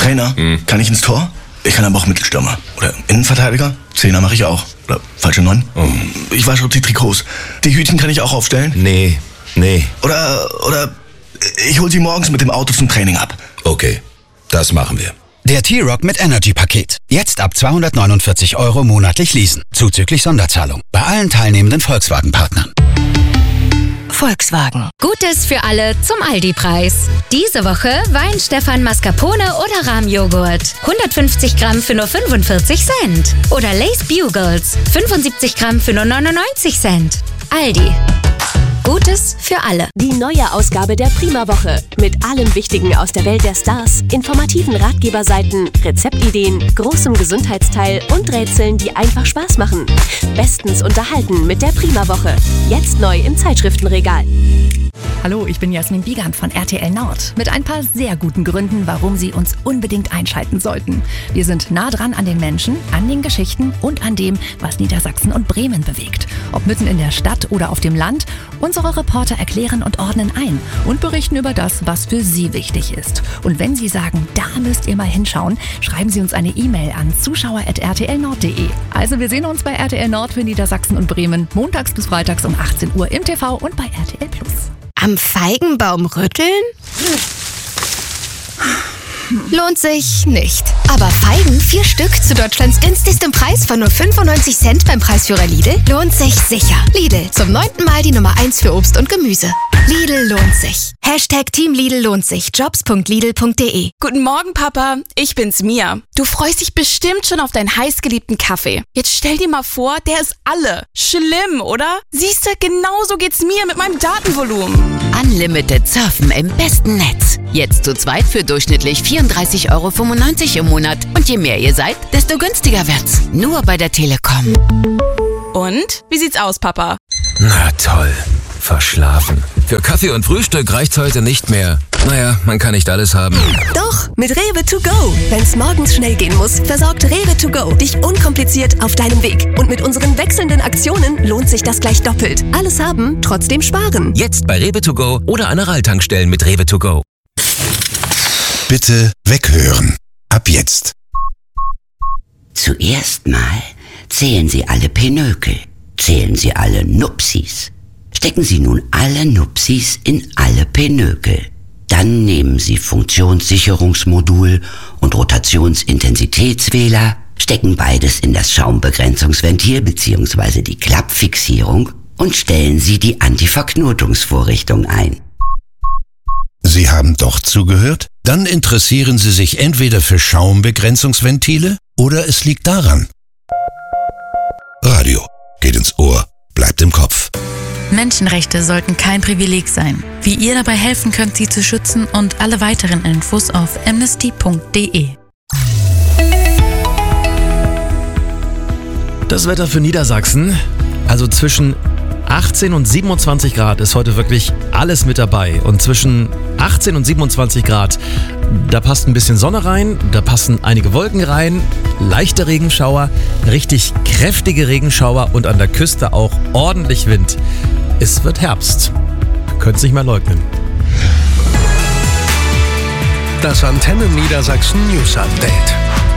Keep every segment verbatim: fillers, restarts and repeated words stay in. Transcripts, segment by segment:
Trainer, hm. kann ich ins Tor? Ich kann aber auch Mittelstürmer. Oder Innenverteidiger? Zehner mache ich auch. Oder falsche Neun? Oh. Ich wasche auch die Trikots. Die Hütchen kann ich auch aufstellen? Nee, nee. Oder, oder ich hol sie morgens mit dem Auto zum Training ab. Okay, das machen wir. Der T-Rock mit Energy-Paket. Jetzt ab zweihundertneunundvierzig Euro monatlich leasen. Zuzüglich Sonderzahlung. Bei allen teilnehmenden Volkswagen-Partnern. Volkswagen. Gutes für alle zum Aldi-Preis. Diese Woche Wein Stefan Mascarpone oder Rahmjoghurt. hundertfünfzig Gramm für nur fünfundvierzig Cent. Oder Lay's Bugles. fünfundsiebzig Gramm für nur neunundneunzig Cent. Aldi. Gutes für alle. Die neue Ausgabe der Prima-Woche. Mit allem Wichtigen aus der Welt der Stars, informativen Ratgeberseiten, Rezeptideen, großem Gesundheitsteil und Rätseln, die einfach Spaß machen. Bestens unterhalten mit der Prima-Woche. Jetzt neu im Zeitschriftenregal. Hallo, ich bin Jasmin Wiegand von R T L Nord mit ein paar sehr guten Gründen, warum Sie uns unbedingt einschalten sollten. Wir sind nah dran an den Menschen, an den Geschichten und an dem, was Niedersachsen und Bremen bewegt. Ob mitten in der Stadt oder auf dem Land, unsere Reporter erklären und ordnen ein und berichten über das, was für Sie wichtig ist. Und wenn Sie sagen, da müsst ihr mal hinschauen, schreiben Sie uns eine E-Mail an zuschauer at r t l nord punkt d e. Also wir sehen uns bei R T L Nord für Niedersachsen und Bremen montags bis freitags um achtzehn Uhr im T V und bei R T L Plus. Am Feigenbaum rütteln? Lohnt sich nicht. Aber Feigen, vier Stück zu Deutschlands günstigstem Preis von nur fünfundneunzig Cent beim Preisführer Lidl, lohnt sich sicher. Lidl, zum neunten Mal die Nummer eins für Obst und Gemüse. Lidl lohnt sich. Hashtag Team Lidl lohnt sich. jobs punkt lidl punkt d e. Guten Morgen, Papa. Ich bin's, Mia. Du freust dich bestimmt schon auf deinen heißgeliebten Kaffee. Jetzt stell dir mal vor, der ist alle. Schlimm, oder? Siehste, genauso geht's mir mit meinem Datenvolumen. Unlimited Surfen im besten Netz. Jetzt zu zweit für durchschnittlich vierunddreißig Euro fünfundneunzig im Monat. Und je mehr ihr seid, desto günstiger wird's. Nur bei der Telekom. Und? Wie sieht's aus, Papa? Na toll. Verschlafen. Für Kaffee und Frühstück reicht's heute nicht mehr. Naja, man kann nicht alles haben. Doch, mit Rewe to go. Wenn's morgens schnell gehen muss, versorgt Rewe to go dich unkompliziert auf deinem Weg. Und mit unseren wechselnden Aktionen lohnt sich das gleich doppelt. Alles haben, trotzdem sparen. Jetzt bei Rewe to go oder Aral-Tankstellen mit Rewe to go. Bitte weghören. Ab jetzt. Zuerst mal zählen Sie alle Pinökel. Zählen Sie alle Nupsis. Stecken Sie nun alle Nupsis in alle Pinökel. Dann nehmen Sie Funktionssicherungsmodul und Rotationsintensitätswähler, stecken beides in das Schaumbegrenzungsventil bzw. die Klappfixierung und stellen Sie die Antiverknotungsvorrichtung ein. Sie haben doch zugehört? Dann interessieren Sie sich entweder für Schaumbegrenzungsventile oder es liegt daran. Radio geht ins Ohr, bleibt im Kopf. Menschenrechte sollten kein Privileg sein. Wie ihr dabei helfen könnt, sie zu schützen und alle weiteren Infos auf amnesty punkt d e. Das Wetter für Niedersachsen, also zwischen achtzehn und siebenundzwanzig Grad ist heute wirklich alles mit dabei. Und zwischen achtzehn und siebenundzwanzig Grad, da passt ein bisschen Sonne rein, da passen einige Wolken rein, leichte Regenschauer, richtig kräftige Regenschauer und an der Küste auch ordentlich Wind. Es wird Herbst. Könnt's nicht mehr leugnen. Das Antenne Niedersachsen News Update.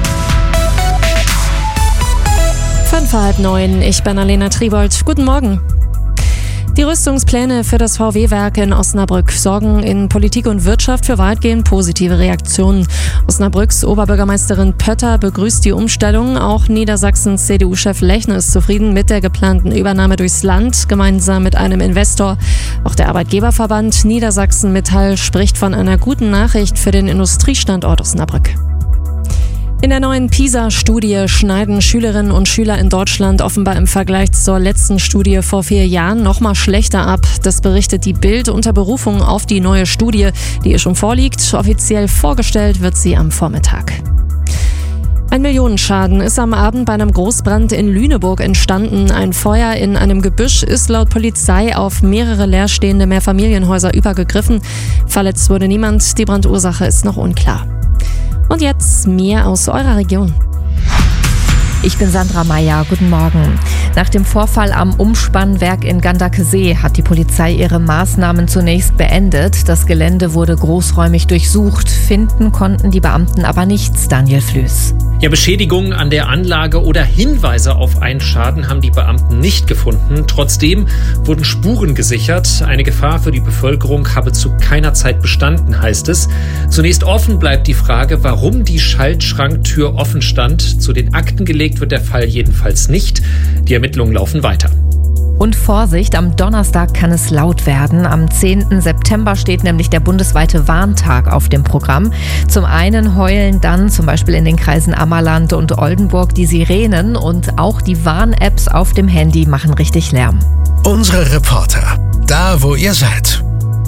Fünf vor halb neun, ich bin Alena Tribold. Guten Morgen. Die Rüstungspläne für das V W-Werk in Osnabrück sorgen in Politik und Wirtschaft für weitgehend positive Reaktionen. Osnabrücks Oberbürgermeisterin Pötter begrüßt die Umstellung. Auch Niedersachsens C D U-Chef Lechner ist zufrieden mit der geplanten Übernahme durchs Land, gemeinsam mit einem Investor. Auch der Arbeitgeberverband Niedersachsen Metall spricht von einer guten Nachricht für den Industriestandort Osnabrück. In der neuen PISA-Studie schneiden Schülerinnen und Schüler in Deutschland offenbar im Vergleich zur letzten Studie vor vier Jahren noch mal schlechter ab. Das berichtet die Bild unter Berufung auf die neue Studie, die ihr schon vorliegt. Offiziell vorgestellt wird sie am Vormittag. Ein Millionenschaden ist am Abend bei einem Großbrand in Lüneburg entstanden. Ein Feuer in einem Gebüsch ist laut Polizei auf mehrere leerstehende Mehrfamilienhäuser übergegriffen. Verletzt wurde niemand, die Brandursache ist noch unklar. Und jetzt mehr aus eurer Region. Ich bin Sandra Meyer. Guten Morgen. Nach dem Vorfall am Umspannwerk in Gandakesee hat die Polizei ihre Maßnahmen zunächst beendet. Das Gelände wurde großräumig durchsucht. Finden konnten die Beamten aber nichts, Daniel Flüß. Ja, Beschädigungen an der Anlage oder Hinweise auf einen Schaden haben die Beamten nicht gefunden. Trotzdem wurden Spuren gesichert. Eine Gefahr für die Bevölkerung habe zu keiner Zeit bestanden, heißt es. Zunächst offen bleibt die Frage, warum die Schaltschranktür offen stand. Zu den Akten gelegt wird der Fall jedenfalls nicht. Die Ermittlungen laufen weiter. Und Vorsicht, am Donnerstag kann es laut werden. Am zehnten September steht nämlich der bundesweite Warntag auf dem Programm. Zum einen heulen dann zum Beispiel in den Kreisen Ammerland und Oldenburg die Sirenen und auch die Warn-Apps auf dem Handy machen richtig Lärm. Unsere Reporter, da wo ihr seid.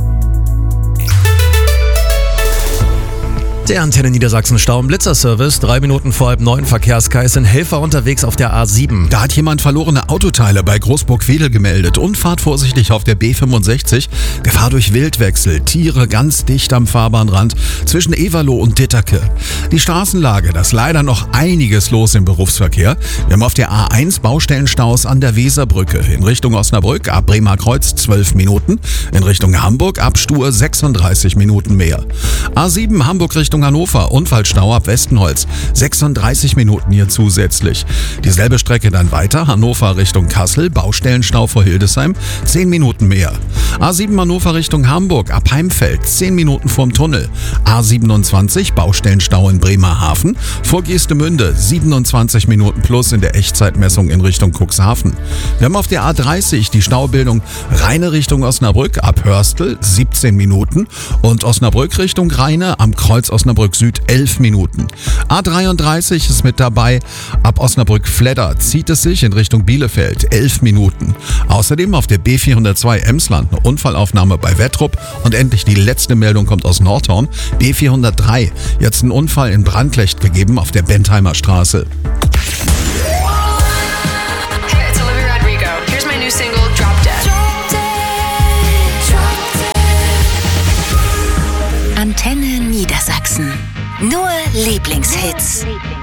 Der Antenne Niedersachsen Stau- und Blitzerservice. Drei Minuten vor halb neun, Verkehrskais, sind Helfer unterwegs auf der A sieben. Da hat jemand verlorene Autoteile bei Großburg-Wedel gemeldet und fahrt vorsichtig auf der B fünfundsechzig. Gefahr durch Wildwechsel, Tiere ganz dicht am Fahrbahnrand zwischen Everloh und Ditterke. Die Straßenlage, da ist leider noch einiges los im Berufsverkehr. Wir haben auf der A eins Baustellenstaus an der Weserbrücke. In Richtung Osnabrück ab Bremer Kreuz zwölf Minuten. In Richtung Hamburg ab Stur sechsunddreißig Minuten mehr. A sieben Hamburg Richtung Hannover, Unfallstau ab Westenholz, sechsunddreißig Minuten hier zusätzlich. Dieselbe Strecke dann weiter, Hannover Richtung Kassel, Baustellenstau vor Hildesheim, zehn Minuten mehr. A sieben Hannover Richtung Hamburg, ab Heimfeld, zehn Minuten vorm Tunnel. A siebenundzwanzig, Baustellenstau in Bremerhaven, vor Geestemünde, siebenundzwanzig Minuten plus in der Echtzeitmessung in Richtung Cuxhaven. Wir haben auf der A dreißig die Staubildung Rheine Richtung Osnabrück, ab Hörstel, siebzehn Minuten und Osnabrück Richtung Rheine am Kreuz Osnabrück Süd elf Minuten. A dreiunddreißig ist mit dabei. Ab Osnabrück-Fledder zieht es sich in Richtung Bielefeld elf Minuten. Außerdem auf der B vierhundertzwei Emsland eine Unfallaufnahme bei Wettrup. Und endlich die letzte Meldung kommt aus Nordhorn. B vierhundertdrei. Jetzt ein Unfall in Brandlecht gegeben auf der Bentheimer Straße. Hey, it's Olivia Rodrigo. Here's my new single, Drop Dead. Antenne Niedersachsen. Nur Lieblingshits.